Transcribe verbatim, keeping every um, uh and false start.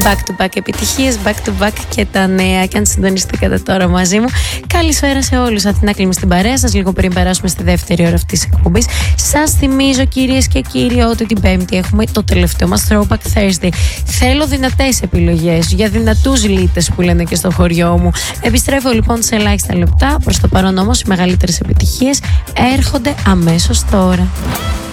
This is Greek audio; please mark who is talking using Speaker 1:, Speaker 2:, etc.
Speaker 1: Back to back επιτυχίες, back to back και τα νέα. Και αν συντονιστείτε κατά τώρα μαζί μου, καλησπέρα σε όλους. Αθηνά κλείνουμε στην παρέα σας λίγο πριν περάσουμε στη δεύτερη ώρα αυτής της εκπομπής. Σας θυμίζω, κυρίες και κύριοι, ότι την Πέμπτη έχουμε το τελευταίο μας Throwback Thursday. Θέλω δυνατές επιλογές για δυνατούς λίτες που λένε και στο χωριό μου. Επιστρέφω λοιπόν σε ελάχιστα λεπτά. Προς το παρόν όμως οι μεγαλύτερες επιτυχίες έρχονται αμέσως τώρα.